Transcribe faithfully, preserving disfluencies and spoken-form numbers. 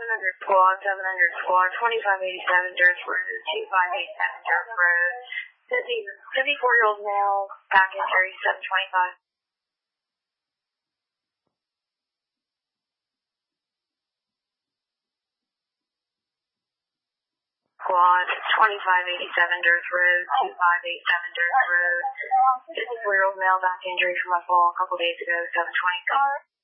hundred squad, seven hundred squad, twenty-five eighty-seven Durst Road, two five eight seven Durst Road. fifty-four-year-old male, back injury, seven twenty-five. Squad, twenty-five eighty-seven Durst Road, two five eight seven Durst Road. fifty-four-year-old male, back injury from a fall a couple days ago, seven twenty-five.